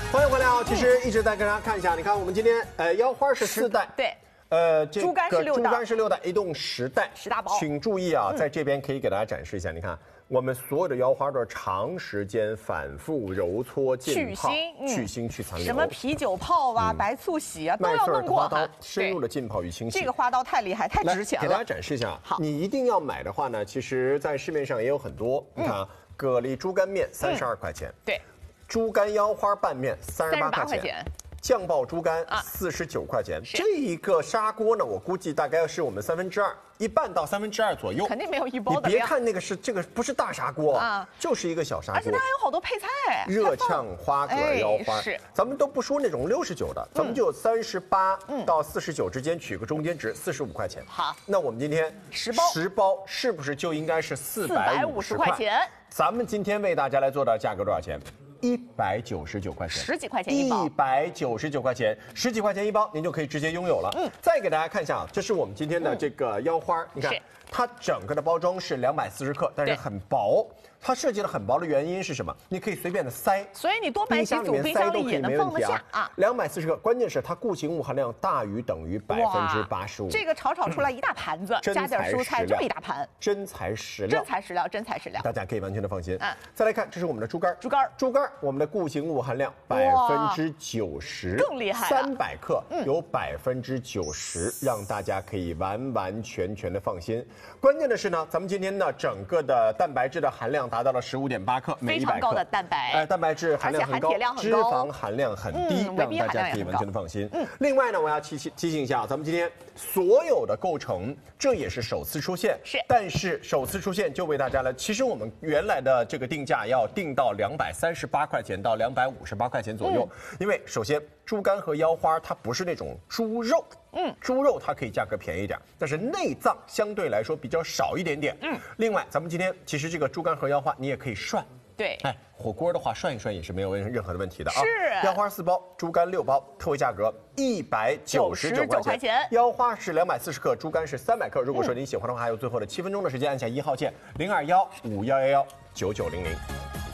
欢迎回来啊！其实一直在跟大家看一下，你看我们今天腰花是4袋， 对， 这猪肝是6袋， 猪肝是6袋，一共10袋 ，10大包。 请注意啊，在这边可以给大家展示一下，你看我们所有的腰花都是长时间反复揉搓浸泡，去腥去残留。 什么啤酒泡啊、白醋洗啊，都要弄过哈。 深入的浸泡与清洗。 这个花刀太厉害，太值钱了。 给大家展示一下，好，你一定要买的话呢，其实在市面上也有很多，你看啊，蛤蜊猪肝面32块钱，对。猪肝腰花拌面38块钱，酱爆猪肝49块钱。这一个砂锅呢，我估计大概是我们2/3，一半到2/3左右。 肯定没有1包的量。 你别看那个这个不是大砂锅啊，就是一个小砂锅。 而且它还有好多配菜， 热炝花蛤腰花。是，咱们都不说那种69的，咱们就38到49之间，取个中间值，45块钱。 好， 那我们今天10包是不是就应该是450块钱？咱们今天为大家来做的价格多少钱？199块钱 ，10几块钱一包 ，199块钱，10几块钱一包，您就可以直接拥有了。再给大家看一下啊，这是我们今天的这个腰花，你看它整个的包装是240克，但是很薄。它设计的很薄的原因是什么？你可以随便的塞， 所以你多买几组，冰箱里也能放得下啊。 240克，关键是它固形物含量大于等于85%。 这个炒出来一大盘子，加点蔬菜，这么一大盘， 真材实料， 真材实料， 大家可以完全的放心。再来看，这是我们的猪肝，我们的固形物含量90%， 更厉害 ，300克有90%，让大家可以完完全全的放心。关键的是呢，咱们今天呢整个的蛋白质的含量达到了15.8克每100克， 非常高的蛋白， 蛋白质含量很高，脂肪含量很低，让大家可以完全的放心。另外呢，我要提醒一下，咱们今天所有的构成，这也是首次出现，但是首次出现就为大家了。其实我们原来的这个定价要定到238块钱到258块钱左右，因为首先猪肝和腰花它不是那种猪肉。猪肉它可以价格便宜一点，但是内脏相对来说比较少一点点。另外，咱们今天其实这个猪肝和腰花你也可以涮。 对， 火锅的话涮一涮也是没有任何的问题的啊。 是， 腰花4包，猪肝6包，特惠价格199块钱。腰花是240克，猪肝是300克。如果说您喜欢的话，还有最后的7分钟的时间，按下1号键，0215119900。